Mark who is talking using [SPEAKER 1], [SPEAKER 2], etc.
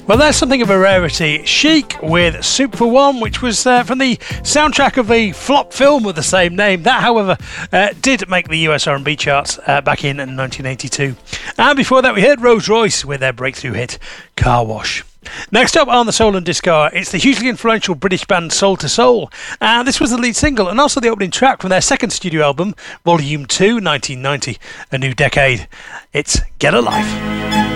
[SPEAKER 1] Well, there's something of a rarity. Chic with Soup for One, which was from the soundtrack of a flop film with the same name. That, however, did make the US R&B charts back in 1982. And before that, we heard Rose Royce with their breakthrough hit, Car Wash. Next up on the Soul and Disco, it's the hugely influential British band Soul to Soul. And this was the lead single and also the opening track from their second studio album, Volume 2, 1990, A New Decade. It's Get a Life.